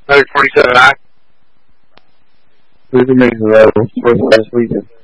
147 I. Who's the Mason Rebels? What's last weekend?